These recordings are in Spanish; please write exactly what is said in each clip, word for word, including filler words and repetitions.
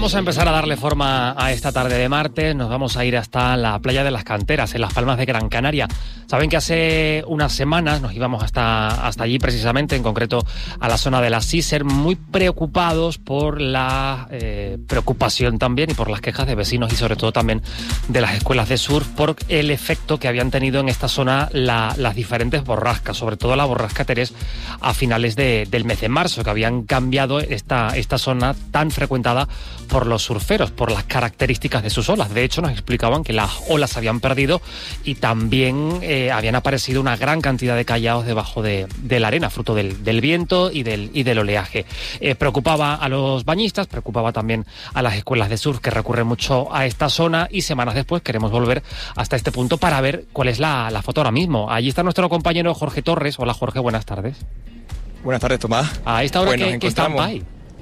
Vamos a empezar a darle forma a esta tarde de martes. Nos vamos a ir hasta la playa de las Canteras, en Las Palmas de Gran Canaria. Saben que hace unas semanas nos íbamos hasta, hasta allí precisamente, en concreto a la zona de la Síser, muy preocupados por la eh, preocupación también y por las quejas de vecinos y sobre todo también de las escuelas de surf por el efecto que habían tenido en esta zona la, las diferentes borrascas, sobre todo la borrasca Terés a finales de, del mes de marzo, que habían cambiado esta, esta zona tan frecuentada por los surferos, por las características de sus olas. De hecho, nos explicaban que las olas se habían perdido y también eh, habían aparecido una gran cantidad de callados debajo de, de la arena, fruto del, del viento y del, y del oleaje. Eh, preocupaba a los bañistas, preocupaba también a las escuelas de surf que recurren mucho a esta zona, y semanas después queremos volver hasta este punto para ver cuál es la, la foto ahora mismo. Allí está nuestro compañero Jorge Torres. Hola Jorge, buenas tardes. Buenas tardes, Tomás. A esta hora bueno, que, que están ahí.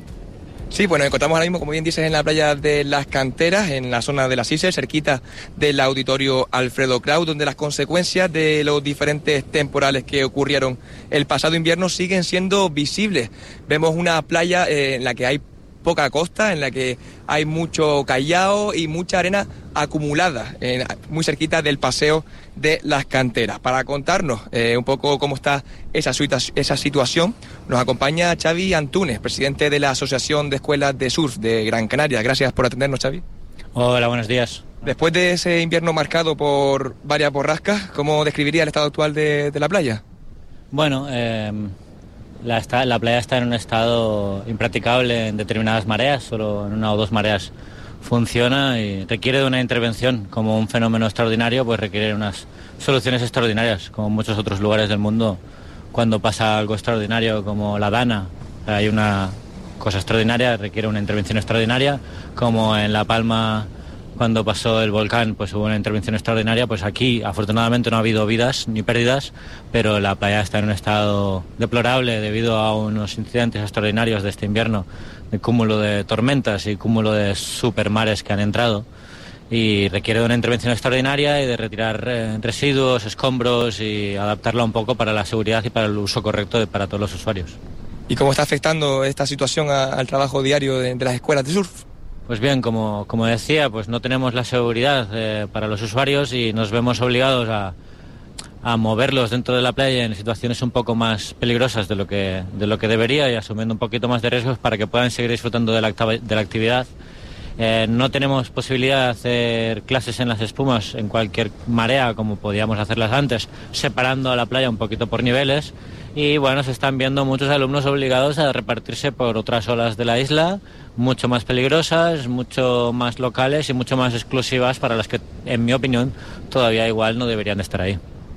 Sí, bueno, nos encontramos ahora mismo, como bien dices, en la playa de las Canteras, en la zona de la Síser, cerquita del auditorio Alfredo Kraus, donde las consecuencias de los diferentes temporales que ocurrieron el pasado invierno siguen siendo visibles. Vemos una playa eh, en la que hay poca costa, en la que hay mucho callao y mucha arena acumulada, eh, muy cerquita del paseo de las Canteras. Para contarnos eh, un poco cómo está esa, esa situación, nos acompaña Xavi Antúnez, presidente de la Asociación de Escuelas de Surf de Gran Canaria. Gracias por atendernos, Xavi. Hola, buenos días. Después de ese invierno marcado por varias borrascas, ¿cómo describiría el estado actual de, de la playa? Bueno, eh... La, está, la playa está en un estado impracticable en determinadas mareas, solo en una o dos mareas funciona y requiere de una intervención. Como un fenómeno extraordinario, pues requiere unas soluciones extraordinarias, como en muchos otros lugares del mundo. Cuando pasa algo extraordinario como la Dana, hay una cosa extraordinaria, requiere una intervención extraordinaria, como en La Palma cuando pasó el volcán, pues hubo una intervención extraordinaria. Pues aquí afortunadamente no ha habido vidas ni pérdidas, pero la playa está en un estado deplorable debido a unos incidentes extraordinarios de este invierno, de cúmulo de tormentas y cúmulo de supermares que han entrado, y requiere de una intervención extraordinaria y de retirar eh, residuos, escombros y adaptarla un poco para la seguridad y para el uso correcto de, para todos los usuarios. ¿Y cómo está afectando esta situación a, al trabajo diario de, de las escuelas de surf? Pues bien, como, como decía, pues no tenemos la seguridad eh, para los usuarios y nos vemos obligados a, a moverlos dentro de la playa en situaciones un poco más peligrosas de lo que, de lo que debería, y asumiendo un poquito más de riesgos para que puedan seguir disfrutando de la, de la actividad. Eh, no tenemos posibilidad de hacer clases en las espumas en cualquier marea como podíamos hacerlas antes, separando a la playa un poquito por niveles. Y bueno, se están viendo muchos alumnos obligados a repartirse por otras olas de la isla, mucho más peligrosas, mucho más locales y mucho más exclusivas, para las que, en mi opinión, todavía igual no deberían de estar ahí.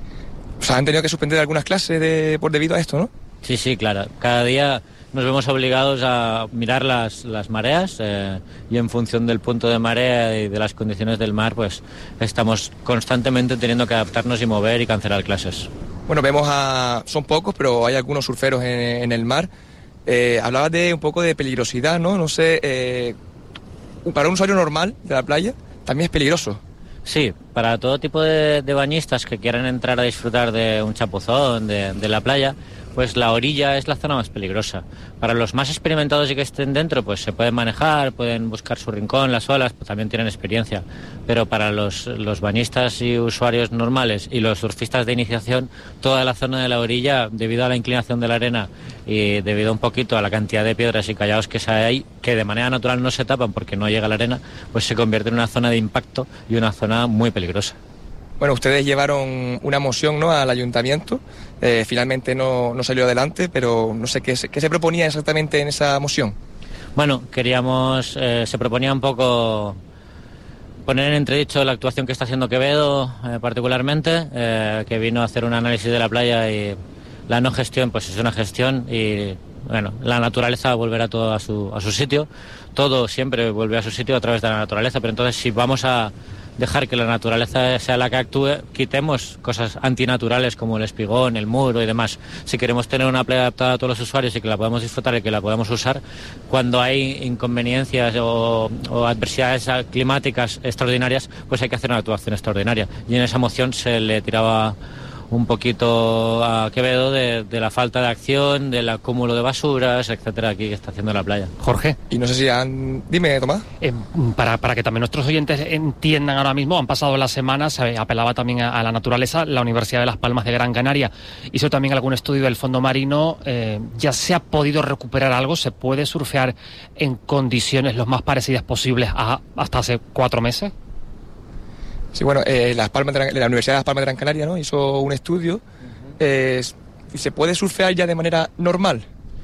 O sea, han tenido que suspender algunas clases de, por debido a esto, ¿no? Sí, sí, claro. Cada día nos vemos obligados a mirar las, las mareas eh, y en función del punto de marea y de las condiciones del mar, pues estamos constantemente teniendo que adaptarnos y mover y cancelar clases. Bueno, vemos a... son pocos, pero hay algunos surferos en, en el mar. Eh, hablabas de un poco de peligrosidad, ¿no? No sé, eh, para un usuario normal de la playa también es peligroso. Sí, para todo tipo de, de bañistas que quieran entrar a disfrutar de un chapuzón, de, de la playa, pues la orilla es la zona más peligrosa. Para los más experimentados y que estén dentro, pues se pueden manejar, pueden buscar su rincón, las olas, pues también tienen experiencia. Pero para los, los bañistas y usuarios normales y los surfistas de iniciación, toda la zona de la orilla, debido a la inclinación de la arena y debido un poquito a la cantidad de piedras y callados que hay, que de manera natural no se tapan porque no llega la arena, pues se convierte en una zona de impacto y una zona muy peligrosa. Bueno, ustedes llevaron una moción, ¿no?, al ayuntamiento, eh, finalmente no, no salió adelante, pero no sé qué, qué se proponía exactamente en esa moción. Bueno, queríamos, eh, se proponía un poco poner en entredicho la actuación que está haciendo Quevedo, eh, particularmente, eh, que vino a hacer un análisis de la playa, y la no gestión pues es una gestión, y bueno, la naturaleza volverá todo a su, a su sitio, todo siempre vuelve a su sitio a través de la naturaleza, pero entonces si vamos a dejar que la naturaleza sea la que actúe, quitemos cosas antinaturales como el espigón, el muro y demás. Si queremos tener una playa adaptada a todos los usuarios y que la podamos disfrutar y que la podamos usar, cuando hay inconveniencias o, o adversidades climáticas extraordinarias, pues hay que hacer una actuación extraordinaria. Y en esa moción se le tiraba un poquito a Quevedo de, de la falta de acción, del acúmulo de basuras, etcétera, aquí que está haciendo la playa. Jorge. Y no sé si han... Dime, Tomás. Eh, para, para que también nuestros oyentes entiendan ahora mismo, han pasado las semanas, se apelaba también a, a la naturaleza. La Universidad de Las Palmas de Gran Canaria hizo también algún estudio del fondo marino. Eh, ¿Ya se ha podido recuperar algo? ¿Se puede surfear en condiciones lo más parecidas posibles a hasta hace cuatro meses? Sí, bueno, eh, Las Palmas de, la Universidad de Las Palmas de Gran Canaria, ¿no?, hizo un estudio. Eh, ¿Y se puede surfear ya de manera normal?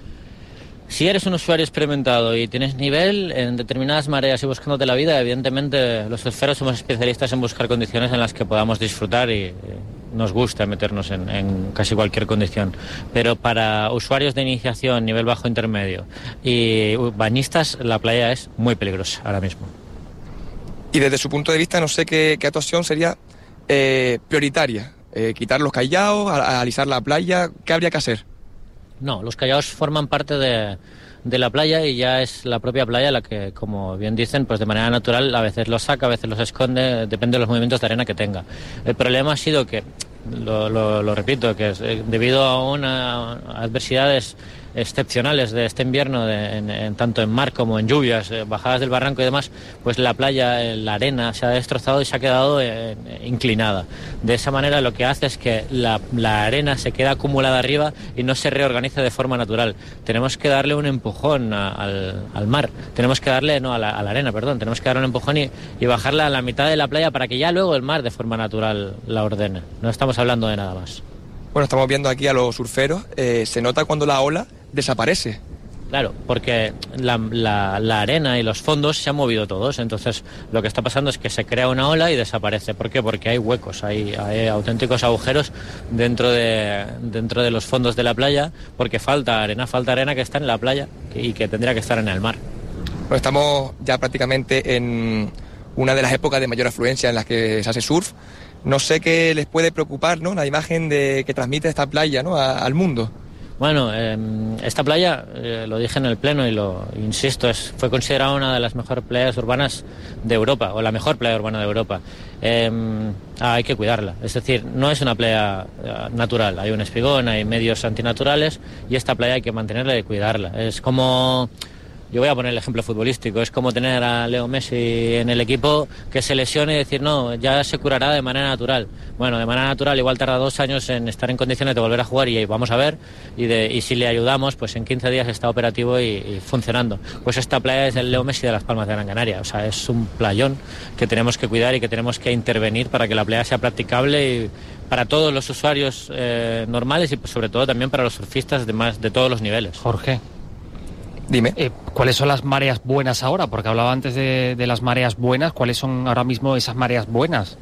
Si eres un usuario experimentado y tienes nivel en determinadas mareas y buscándote la vida, evidentemente los surferos somos especialistas en buscar condiciones en las que podamos disfrutar y eh, nos gusta meternos en, en casi cualquier condición. Pero para usuarios de iniciación, nivel bajo intermedio y bañistas, la playa es muy peligrosa ahora mismo. Y desde su punto de vista, no sé qué, qué actuación sería eh, prioritaria. Eh, quitar los callaos, a, a alisar la playa, ¿qué habría que hacer? No, los callaos forman parte de, de la playa y ya es la propia playa la que, como bien dicen, pues de manera natural a veces los saca, a veces los esconde, depende de los movimientos de arena que tenga. El problema ha sido que, lo, lo, lo repito, que es, eh, debido a una adversidades excepcionales de este invierno, de, en, en, tanto en mar como en lluvias, eh, bajadas del barranco y demás, pues la playa, eh, la arena se ha destrozado y se ha quedado eh, inclinada. De esa manera lo que hace es que la, la arena se queda acumulada arriba y no se reorganiza de forma natural. Tenemos que darle un empujón a, al, al mar, tenemos que darle, no, a la, a la arena, perdón, tenemos que darle un empujón y, y bajarla a la mitad de la playa para que ya luego el mar de forma natural la ordene. No estamos hablando de nada más. Bueno, estamos viendo aquí a los surferos, eh, se nota cuando la ola desaparece. Claro, porque la, la, la arena y los fondos se han movido todos, entonces lo que está pasando es que se crea una ola y desaparece. ¿Por qué? Porque hay huecos, hay, hay auténticos agujeros dentro de, dentro de los fondos de la playa, porque falta arena, falta arena que está en la playa y que tendría que estar en el mar. Bueno, estamos ya prácticamente en una de las épocas de mayor afluencia en las que se hace surf. No sé qué les puede preocupar, ¿no?, la imagen de que transmite esta playa, ¿no?, a, al mundo. Bueno, eh, esta playa, eh, lo dije en el pleno y lo insisto, es, fue considerada una de las mejores playas urbanas de Europa, o la mejor playa urbana de Europa. Eh, ah, hay que cuidarla, es decir, no es una playa eh, natural, hay un espigón, hay medios antinaturales y esta playa hay que mantenerla y cuidarla. Es como... Yo voy a poner el ejemplo futbolístico, es como tener a Leo Messi en el equipo que se lesione y decir, no, ya se curará de manera natural. Bueno, de manera natural igual tarda dos años en estar en condiciones de volver a jugar y vamos a ver, y, de, y si le ayudamos, pues en quince días está operativo y, y funcionando. Pues esta playa es el Leo Messi de Las Palmas de Gran Canaria, o sea, es un playón que tenemos que cuidar y que tenemos que intervenir para que la playa sea practicable y para todos los usuarios eh, normales y pues, sobre todo también para los surfistas de, más, de todos los niveles. Jorge. Dime. Eh, ¿Cuáles son las mareas buenas ahora? Porque hablaba antes de, de las mareas buenas. ¿Cuáles son ahora mismo esas mareas buenas?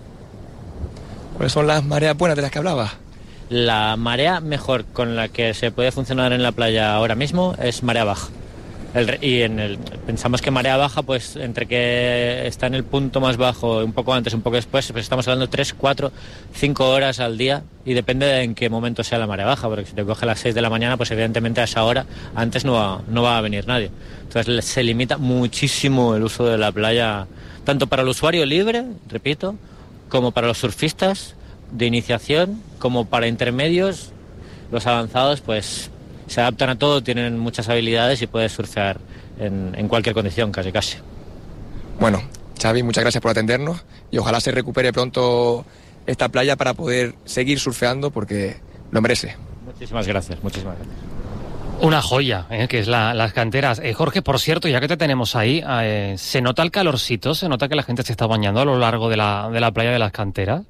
¿Cuáles son las mareas buenas de las que hablabas? La marea mejor con la que se puede funcionar en la playa ahora mismo es marea baja. El, y en el, pensamos que marea baja, pues entre que está en el punto más bajo, un poco antes, un poco después, pues estamos hablando de tres, cuatro, cinco horas al día y depende de en qué momento sea la marea baja, porque si te coge a las seis de la mañana, pues evidentemente a esa hora antes no va, no va a venir nadie. Entonces se limita muchísimo el uso de la playa, tanto para el usuario libre, repito, como para los surfistas de iniciación, como para intermedios. Los avanzados, pues se adaptan a todo, tienen muchas habilidades y puedes surfear en, en cualquier condición, casi casi. Bueno, Xavi, muchas gracias por atendernos y ojalá se recupere pronto esta playa para poder seguir surfeando porque lo merece. Muchísimas gracias, muchísimas gracias. Una joya, ¿eh? Que es la, las canteras. Eh, Jorge, por cierto, ya que te tenemos ahí, eh, ¿se nota el calorcito? ¿Se nota que la gente se está bañando a lo largo de la, de la playa de las canteras?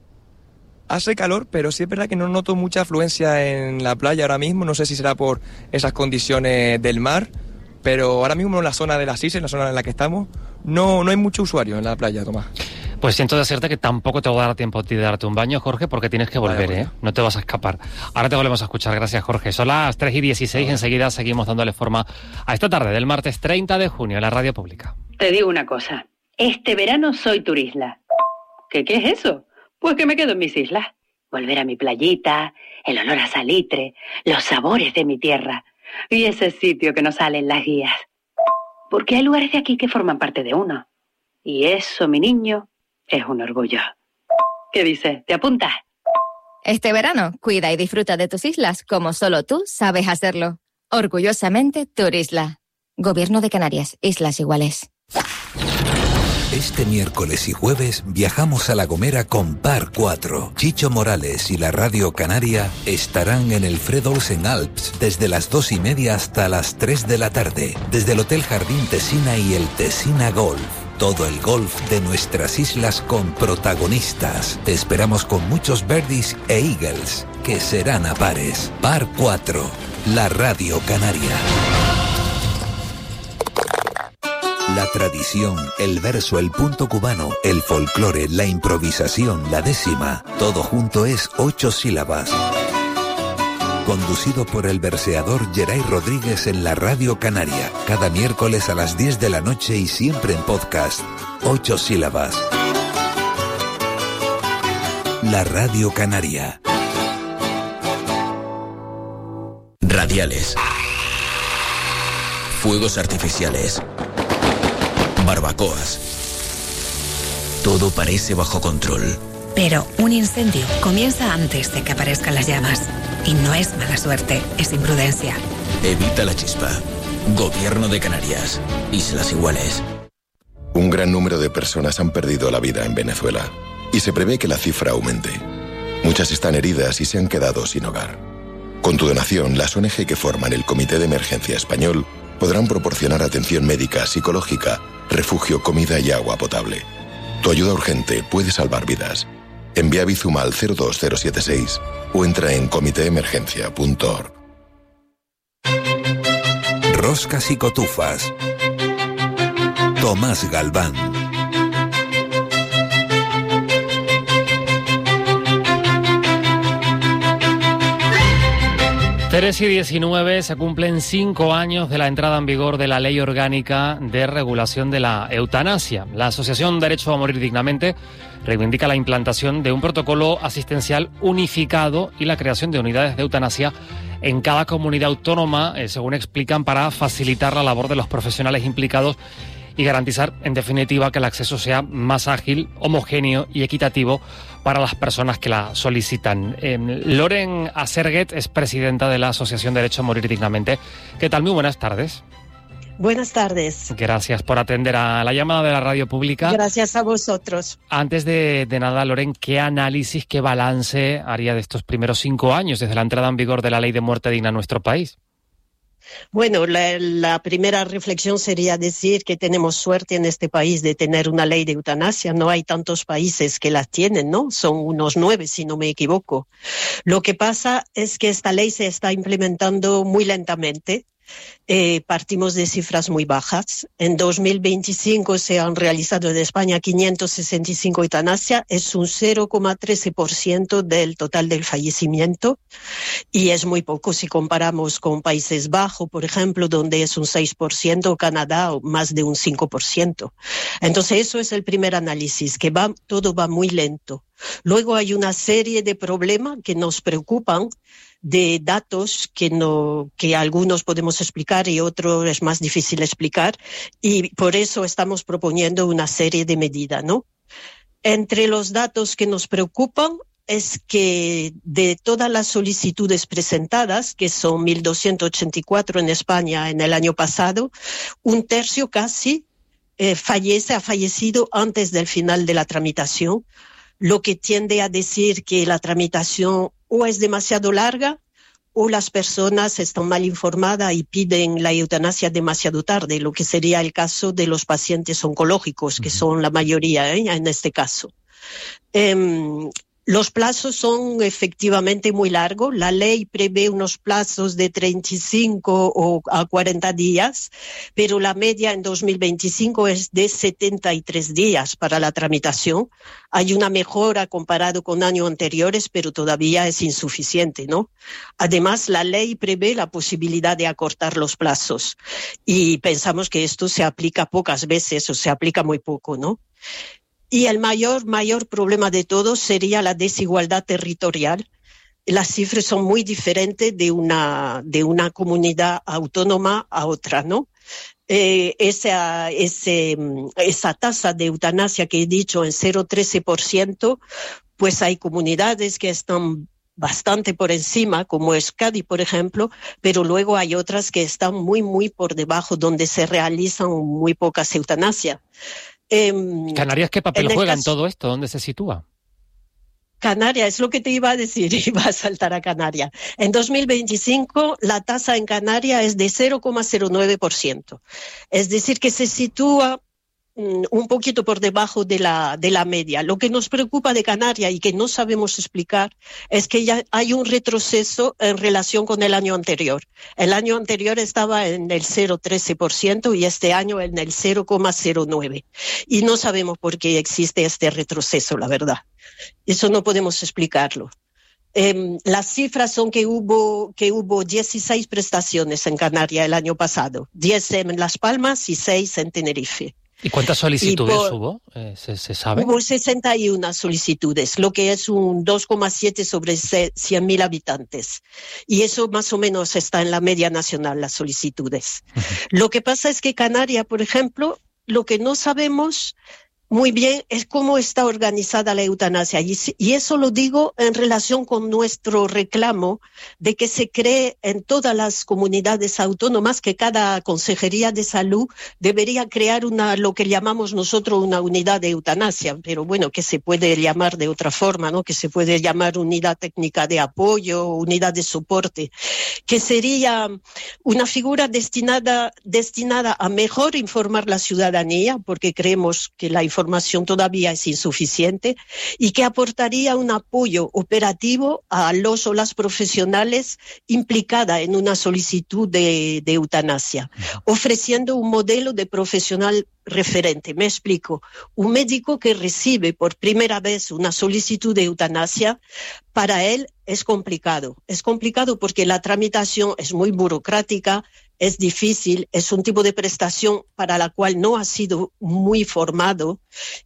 Hace calor, pero sí es verdad que no noto mucha afluencia en la playa ahora mismo. No sé si será por esas condiciones del mar, pero ahora mismo en la zona de las islas, en la zona en la que estamos, no, no hay mucho usuario en la playa, Tomás. Pues siento decirte que tampoco te va a dar tiempo de darte un baño, Jorge, porque tienes que volver, vale, ¿eh? No te vas a escapar. Ahora te volvemos a escuchar. Gracias, Jorge. Son las tres y dieciséis. Enseguida seguimos dándole forma a esta tarde del martes treinta de junio en la radio pública. Te digo una cosa. Este verano soy turisla. ¿Qué, qué es eso? Pues que me quedo en mis islas. Volver a mi playita, el olor a salitre, los sabores de mi tierra y ese sitio que no sale en las guías. Porque hay lugares de aquí que forman parte de uno. Y eso, mi niño, es un orgullo. ¿Qué dices? ¿Te apuntas? Este verano, cuida y disfruta de tus islas como solo tú sabes hacerlo. Orgullosamente, Turisla. Gobierno de Canarias, Islas Iguales. Este miércoles y jueves viajamos a La Gomera con Par cuatro. Chicho Morales y la Radio Canaria estarán en el Fred Olsen Alps desde las dos y media hasta las tres de la tarde. Desde el Hotel Jardín Tesina y el Tesina Golf. Todo el golf de nuestras islas con protagonistas. Te esperamos con muchos birdies e eagles, que serán a pares. Par cuatro, la Radio Canaria. La tradición, el verso, el punto cubano, el folclore, la improvisación, la décima, todo junto es ocho sílabas. Conducido por el verseador Geray Rodríguez en la Radio Canaria, cada miércoles a las diez de la noche y siempre en podcast. Ocho sílabas. La Radio Canaria. Radiales. Fuegos artificiales. Barbacoas. Todo parece bajo control. Pero un incendio comienza antes de que aparezcan las llamas. Y no es mala suerte, es imprudencia. Evita la chispa. Gobierno de Canarias. Islas Iguales. Un gran número de personas han perdido la vida en Venezuela. Y se prevé que la cifra aumente. Muchas están heridas y se han quedado sin hogar. Con tu donación, las O N G que forman el Comité de Emergencia Español podrán proporcionar atención médica, psicológica, refugio, comida y agua potable. Tu ayuda urgente puede salvar vidas. Envía Bizum al cero dos cero siete seis o entra en comité emergencia punto org. Roscas y cotufas. Tomás Galván. tres y diecinueve se cumplen cinco años de la entrada en vigor de la Ley Orgánica de Regulación de la Eutanasia. La Asociación Derecho a Morir Dignamente reivindica la implantación de un protocolo asistencial unificado y la creación de unidades de eutanasia en cada comunidad autónoma, eh, según explican, para facilitar la labor de los profesionales implicados y garantizar, en definitiva, que el acceso sea más ágil, homogéneo y equitativo para las personas que la solicitan. Eh, Loren Aserguet es presidenta de la Asociación Derecho a Morir Dignamente. ¿Qué tal? Muy buenas tardes. Buenas tardes. Gracias por atender a la llamada de la radio pública. Gracias a vosotros. Antes de, de nada, Loren, ¿qué análisis, qué balance haría de estos primeros cinco años desde la entrada en vigor de la Ley de Muerte Digna en nuestro país? Bueno, la, la primera reflexión sería decir que tenemos suerte en este país de tener una ley de eutanasia. No hay tantos países que la tienen, ¿no? Son unos nueve, si no me equivoco. Lo que pasa es que esta ley se está implementando muy lentamente. Eh, partimos de cifras muy bajas. En dos mil veinticinco se han realizado en España quinientos sesenta y cinco eutanasias, es un cero coma trece por ciento del total del fallecimiento y es muy poco si comparamos con Países Bajos, por ejemplo, donde es un seis por ciento, o Canadá más de un cinco por ciento. Entonces eso es el primer análisis, que va, todo va muy lento. Luego hay una serie de problemas que nos preocupan, de datos que no, que algunos podemos explicar y otros es más difícil explicar, y por eso estamos proponiendo una serie de medidas, ¿no? Entre los datos que nos preocupan es que de todas las solicitudes presentadas, que son mil doscientas ochenta y cuatro en España en el año pasado, un tercio casi eh, fallece, ha fallecido antes del final de la tramitación, lo que tiende a decir que la tramitación o es demasiado larga o las personas están mal informadas y piden la eutanasia demasiado tarde, lo que sería el caso de los pacientes oncológicos, que son la mayoría ¿eh? en este caso. Eh, Los plazos son efectivamente muy largos. La ley prevé unos plazos de treinta y cinco o a cuarenta días, pero la media en dos mil veinticinco es de setenta y tres días para la tramitación. Hay una mejora comparado con años anteriores, pero todavía es insuficiente, ¿no? Además, la ley prevé la posibilidad de acortar los plazos y pensamos que esto se aplica pocas veces o se aplica muy poco, ¿no? Y el mayor, mayor problema de todo sería la desigualdad territorial. Las cifras son muy diferentes de una, de una comunidad autónoma a otra, ¿no? Eh, esa, ese, esa tasa de eutanasia que he dicho en cero coma trece por ciento, pues hay comunidades que están bastante por encima, como es Cádiz, por ejemplo, pero luego hay otras que están muy, muy por debajo, donde se realizan muy pocas eutanasias. Eh, ¿Canarias qué papel juega en caso, todo esto? ¿Dónde se sitúa? Canarias, es lo que te iba a decir, iba a saltar a Canarias. En dos mil veinticinco la tasa en Canarias es de cero coma cero nueve por ciento. Es decir, que se sitúa un poquito por debajo de la, de la media. Lo que nos preocupa de Canarias y que no sabemos explicar es que ya hay un retroceso en relación con el año anterior. El año anterior estaba en el cero coma trece por ciento y este año en el cero coma cero nueve por ciento. Y no sabemos por qué existe este retroceso, la verdad. Eso no podemos explicarlo. Eh, las cifras son que hubo, que hubo dieciséis prestaciones en Canarias el año pasado, diez en Las Palmas y seis en Tenerife. ¿Y cuántas solicitudes y por, hubo? Eh, ¿se, ¿Se sabe? Hubo sesenta y una solicitudes, lo que es un dos coma siete sobre cien mil habitantes. Y eso más o menos está en la media nacional, las solicitudes. Uh-huh. Lo que pasa es que Canarias, por ejemplo, lo que no sabemos muy bien es cómo está organizada la eutanasia. Y, y eso lo digo en relación con nuestro reclamo de que se cree en todas las comunidades autónomas que cada consejería de salud debería crear una, lo que llamamos nosotros una unidad de eutanasia, pero bueno, que se puede llamar de otra forma, ¿no? Que se puede llamar unidad técnica de apoyo, unidad de soporte, que sería una figura destinada, destinada a mejor informar la ciudadanía, porque creemos que la información información todavía es insuficiente y que aportaría un apoyo operativo a los o las profesionales implicadas en una solicitud de, de eutanasia, ofreciendo un modelo de profesional referente. Me explico. Un médico que recibe por primera vez una solicitud de eutanasia, para él es complicado. Es complicado porque la tramitación es muy burocrática, es difícil, es un tipo de prestación para la cual no ha sido muy formado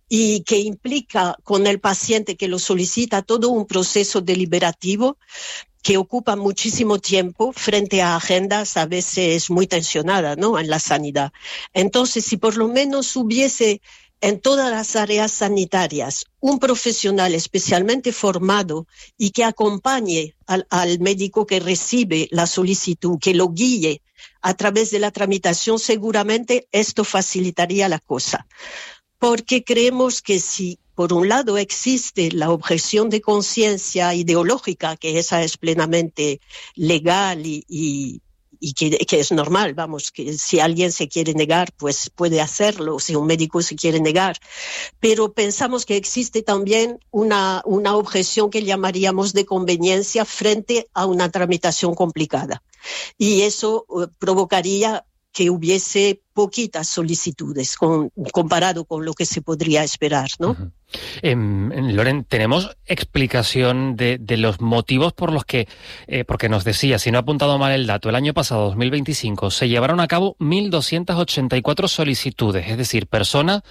y que implica con el paciente que lo solicita todo un proceso deliberativo que ocupa muchísimo tiempo frente a agendas a veces muy tensionadas, ¿no?, en la sanidad. Entonces, si por lo menos hubiese en todas las áreas sanitarias un profesional especialmente formado y que acompañe al, al médico que recibe la solicitud, que lo guíe a través de la tramitación, seguramente esto facilitaría la cosa. Porque creemos que si por un lado existe la objeción de conciencia ideológica, que esa es plenamente legal y, y y que, que es normal, vamos, que si alguien se quiere negar, pues puede hacerlo, si un médico se quiere negar. Pero pensamos que existe también una, una objeción que llamaríamos de conveniencia frente a una tramitación complicada. Y eso uh, provocaría que hubiese poquitas solicitudes con, comparado con lo que se podría esperar, ¿no? Uh-huh. Eh, Loren, ¿tenemos explicación de, de los motivos por los que, eh, porque nos decía, si no he apuntado mal el dato, el año pasado, dos mil veinticinco, se llevaron a cabo mil doscientas ochenta y cuatro solicitudes, es decir, personas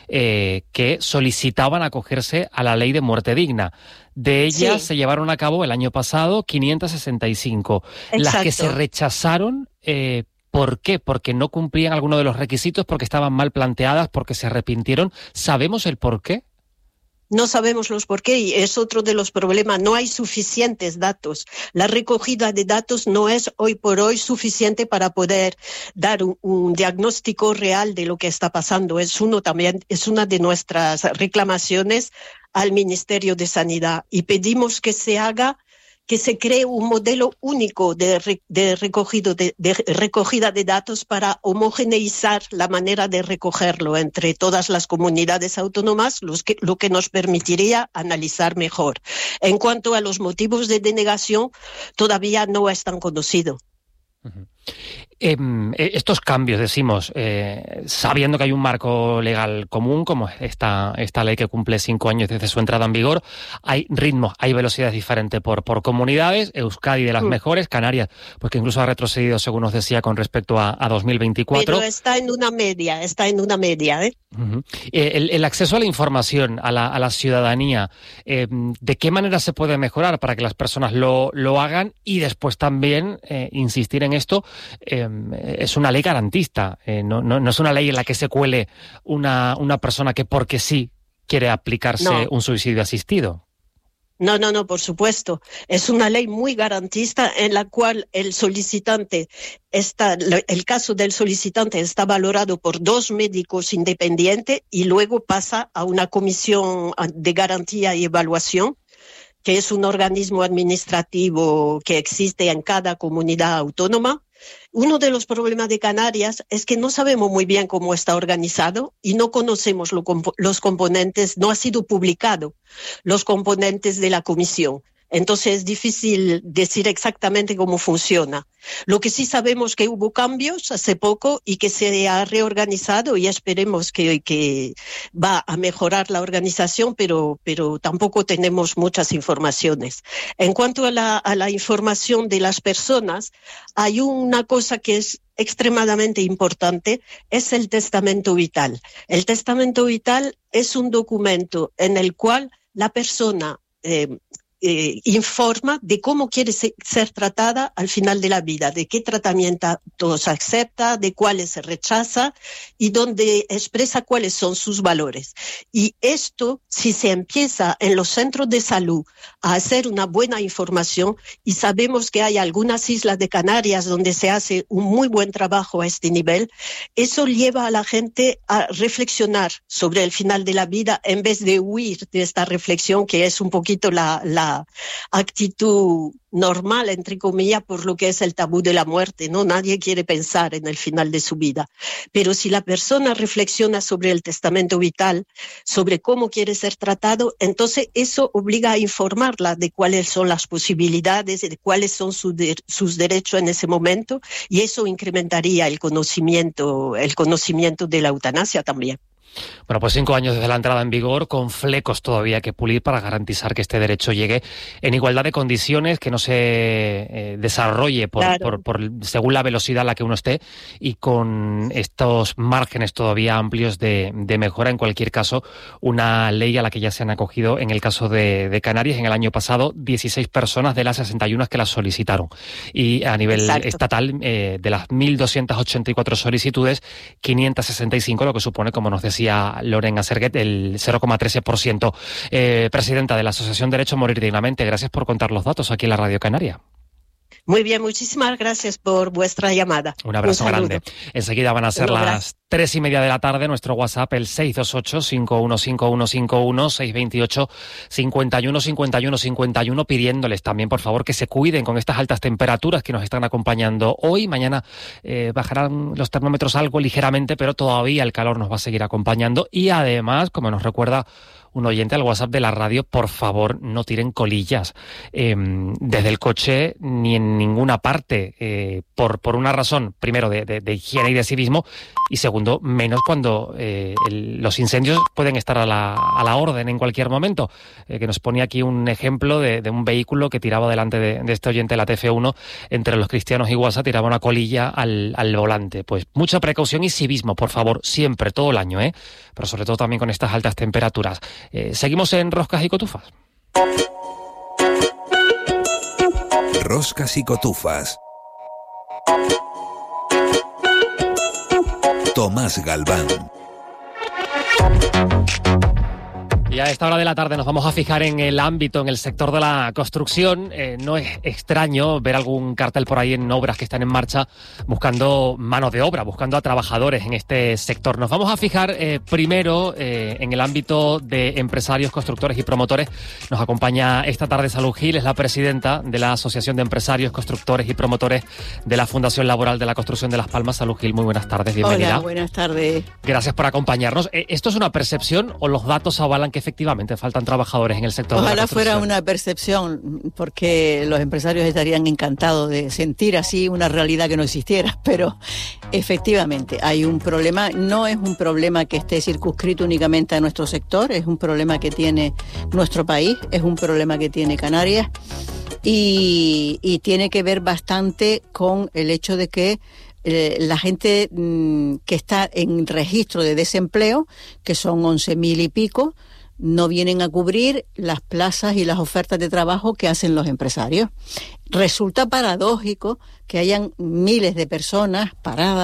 eh, que solicitaban acogerse a la ley de muerte digna. De ellas sí. se llevaron a cabo el año pasado quinientas sesenta y cinco. Exacto. Las que se rechazaron, eh, ¿por qué? Porque no cumplían alguno de los requisitos, porque estaban mal planteadas, porque se arrepintieron. ¿Sabemos el por qué? No sabemos los por qué y es otro de los problemas. No hay suficientes datos. La recogida de datos no es hoy por hoy suficiente para poder dar un, un diagnóstico real de lo que está pasando. Es uno también, es una de nuestras reclamaciones al Ministerio de Sanidad y pedimos que se haga que se cree un modelo único de, re, de, recogido de, de recogida de datos para homogeneizar la manera de recogerlo entre todas las comunidades autónomas, los que, lo que nos permitiría analizar mejor. En cuanto a los motivos de denegación, todavía no están conocidos. Uh-huh. Eh, estos cambios, decimos, eh, sabiendo que hay un marco legal común, como esta, esta ley que cumple cinco años desde su entrada en vigor, hay ritmos, hay velocidades diferentes por, por comunidades. Euskadi de las mm. mejores, Canarias, pues que incluso ha retrocedido, según nos decía, con respecto a, a dos mil veinticuatro. Pero está en una media, está en una media, ¿eh? Uh-huh. eh el, el acceso a la información, a la, a la ciudadanía, eh, ¿de qué manera se puede mejorar para que las personas lo, lo hagan? Y después también eh, insistir en esto. Eh, es una ley garantista, eh, no, no, no es una ley en la que se cuele una, una persona que porque sí quiere aplicarse no. un suicidio asistido. No, no, no, por supuesto. Es una ley muy garantista en la cual el solicitante está, el caso del solicitante está valorado por dos médicos independientes y luego pasa a una comisión de garantía y evaluación, que es un organismo administrativo que existe en cada comunidad autónoma. Uno de los problemas de Canarias es que no sabemos muy bien cómo está organizado y no conocemos lo, los componentes, no ha sido publicado los componentes de la comisión. Entonces es difícil decir exactamente cómo funciona. Lo que sí sabemos es que hubo cambios hace poco y que se ha reorganizado y esperemos que, que va a mejorar la organización, pero, pero tampoco tenemos muchas informaciones. En cuanto a la, a la información de las personas, hay una cosa que es extremadamente importante, es el testamento vital. El testamento vital es un documento en el cual la persona eh, Eh, informa de cómo quiere se, ser tratada al final de la vida, de qué tratamientos acepta, de cuáles se rechaza y donde expresa cuáles son sus valores. Y esto, si se empieza en los centros de salud a hacer una buena información, y sabemos que hay algunas islas de Canarias donde se hace un muy buen trabajo a este nivel, eso lleva a la gente a reflexionar sobre el final de la vida en vez de huir de esta reflexión que es un poquito la, la actitud normal, entre comillas, por lo que es el tabú de la muerte, ¿no? Nadie quiere pensar en el final de su vida. Pero si la persona reflexiona sobre el testamento vital, sobre cómo quiere ser tratado, entonces eso obliga a informarla de cuáles son las posibilidades, de cuáles son su de, sus derechos en ese momento, y eso incrementaría el conocimiento, el conocimiento de la eutanasia también. Bueno, pues cinco años desde la entrada en vigor, con flecos todavía que pulir para garantizar que este derecho llegue en igualdad de condiciones, que no se eh, desarrolle por, claro. por, por según la velocidad a la que uno esté y con estos márgenes todavía amplios de, de mejora. En cualquier caso, una ley a la que ya se han acogido en el caso de, de Canarias en el año pasado dieciséis personas de las sesenta y una que las solicitaron. Y a nivel Exacto. estatal, eh, de las mil doscientas ochenta y cuatro solicitudes, quinientas sesenta y cinco, lo que supone, como nos decía Loren Aserguet, el cero coma trece por ciento. Eh, presidenta de la Asociación Derecho a Morir Dignamente, gracias por contar los datos aquí en la Radio Canaria. Muy bien, muchísimas gracias por vuestra llamada. Un abrazo Un grande. Enseguida van a ser Un las tres y media de la tarde. Nuestro WhatsApp, el seis dos ocho, cinco uno cinco uno cinco uno, seis dos ocho, cinco uno cinco uno cinco uno, pidiéndoles también, por favor, que se cuiden con estas altas temperaturas que nos están acompañando hoy. Mañana eh, bajarán los termómetros algo ligeramente, pero todavía el calor nos va a seguir acompañando. Y además, como nos recuerda un oyente al WhatsApp de la radio, por favor, no tiren colillas eh, desde el coche ni en ninguna parte, eh, por, por una razón, primero, de, de, de higiene y de civismo, y segundo, menos cuando eh, el, los incendios pueden estar a la, a la orden en cualquier momento. Eh, que nos ponía aquí un ejemplo de, de un vehículo que tiraba delante de, de este oyente de la T F uno, entre los cristianos y WhatsApp, tiraba una colilla al, al volante. Pues mucha precaución y civismo, por favor, siempre, todo el año, ¿eh? Pero sobre todo también con estas altas temperaturas. Eh, seguimos en Roscas y Cotufas. Roscas y Cotufas. Tomás Galván. Y a esta hora de la tarde nos vamos a fijar en el ámbito, en el sector de la construcción. Eh, no es extraño ver algún cartel por ahí en obras que están en marcha buscando mano de obra, buscando a trabajadores en este sector. Nos vamos a fijar eh, primero eh, en el ámbito de empresarios, constructores y promotores. Nos acompaña esta tarde Salud Gil, es la presidenta de la Asociación de Empresarios, Constructores y Promotores de la Fundación Laboral de la Construcción de Las Palmas. Salud Gil, muy buenas tardes, bienvenida. Hola, buenas tardes. Gracias por acompañarnos. Eh, ¿Esto es una percepción o los datos avalan que efectivamente faltan trabajadores en el sector Ojalá de la construcción? fuera una percepción, porque los empresarios estarían encantados de sentir así una realidad que no existiera, pero efectivamente hay un problema. No es un problema que esté circunscrito únicamente a nuestro sector, es un problema que tiene nuestro país, es un problema que tiene Canarias y, y tiene que ver bastante con el hecho de que Eh, la gente mmm, que está en registro de desempleo, que son once mil y pico, no vienen a cubrir las plazas y las ofertas de trabajo que hacen los empresarios. Resulta paradójico que hayan miles de personas paradas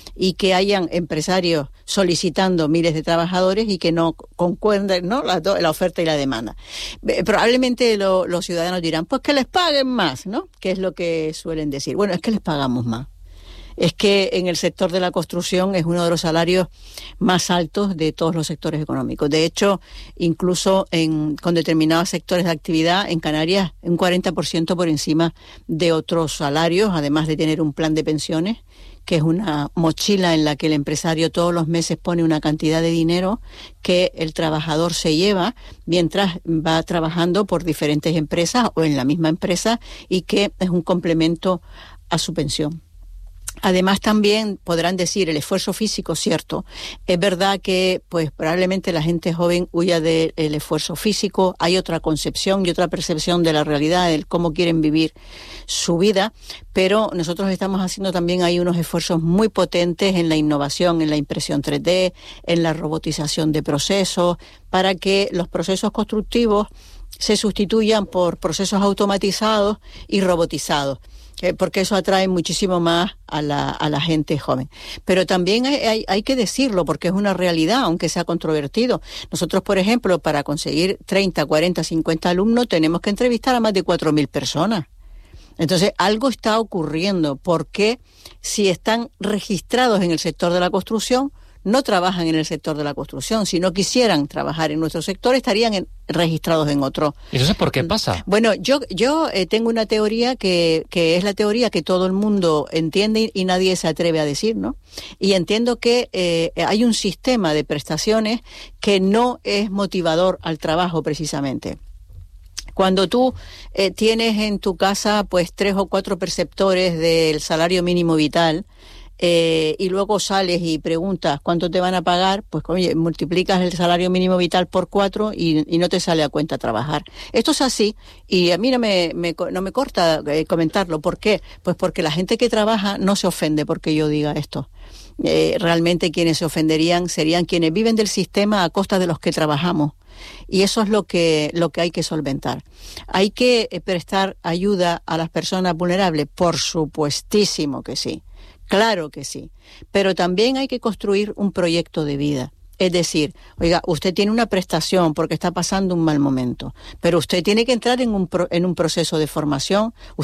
y que hayan empresarios solicitando miles de trabajadores y que no concuerden, ¿no?, la, la oferta y la demanda. Probablemente lo, los ciudadanos dirán, pues que les paguen más, ¿no?, que es lo que suelen decir. Bueno, es que les pagamos más. Es que en el sector de la construcción es uno de los salarios más altos de todos los sectores económicos. De hecho, incluso en, con determinados sectores de actividad, en Canarias, un cuarenta por ciento por encima de otros salarios, además de tener un plan de pensiones, que es una mochila en la que el empresario todos los meses pone una cantidad de dinero que el trabajador se lleva mientras va trabajando por diferentes empresas o en la misma empresa, y que es un complemento a su pensión. Además, también podrán decir el esfuerzo físico, cierto. Es verdad que pues probablemente la gente joven huya del esfuerzo físico. Hay otra concepción y otra percepción de la realidad, de cómo quieren vivir su vida, pero nosotros estamos haciendo también ahí unos esfuerzos muy potentes en la innovación, en la impresión tres D, en la robotización de procesos, para que los procesos constructivos se sustituyan por procesos automatizados y robotizados, porque eso atrae muchísimo más a la, a la gente joven. Pero también hay, hay, hay que decirlo, porque es una realidad, aunque sea controvertido. Nosotros, por ejemplo, para conseguir treinta, cuarenta, cincuenta alumnos, tenemos que entrevistar a más de cuatro mil personas. Entonces, algo está ocurriendo, porque si están registrados en el sector de la construcción, no trabajan en el sector de la construcción. Si no quisieran trabajar en nuestro sector, estarían en, registrados en otro. ¿Y entonces por qué pasa? Bueno, yo yo eh, tengo una teoría que, que es la teoría que todo el mundo entiende y nadie se atreve a decir, ¿no? Y entiendo que eh, hay un sistema de prestaciones que no es motivador al trabajo, precisamente. Cuando tú eh, tienes en tu casa pues tres o cuatro perceptores del salario mínimo vital, Eh, y luego sales y preguntas cuánto te van a pagar, pues oye, multiplicas el salario mínimo vital por cuatro y, y no te sale a cuenta trabajar. Esto es así, y a mí no me, me, no me corta eh, comentarlo. ¿Por qué? Pues porque la gente que trabaja no se ofende porque yo diga esto. Eh, realmente quienes se ofenderían serían quienes viven del sistema a costa de los que trabajamos. Y eso es lo que, lo que hay que solventar. ¿Hay que eh, prestar ayuda a las personas vulnerables? Por supuestísimo que sí. Claro que sí, pero también hay que construir un proyecto de vida. Es decir, oiga, usted tiene una prestación porque está pasando un mal momento, pero usted tiene que entrar en un, pro, en un proceso de formación.